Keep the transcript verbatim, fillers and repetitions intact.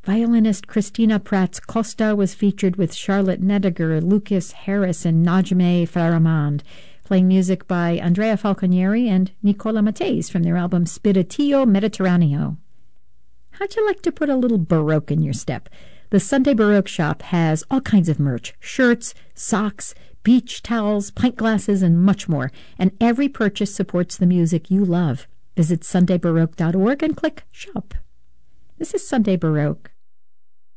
Violinist Christina Prats Costa was featured with Charlotte Nediger, Lucas Harris, and Najmeh Faramand, playing music by Andrea Falconieri and Nicola Matteis from their album Spiritillo Mediterraneo. How'd you like to put a little Baroque in your step? The Sunday Baroque shop has all kinds of merch, shirts, socks, beach towels, pint glasses, and much more, and every purchase supports the music you love. Visit sunday baroque dot org and click Shop. This is Sunday Baroque.